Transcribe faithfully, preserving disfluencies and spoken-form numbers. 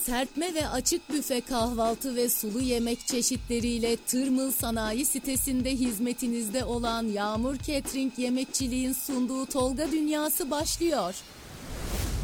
Serpme ve açık büfe kahvaltı ve sulu yemek çeşitleriyle Tırmıl Sanayi sitesinde hizmetinizde olan Yağmur Catering Yemekçiliğin sunduğu Tolga Dünyası başlıyor.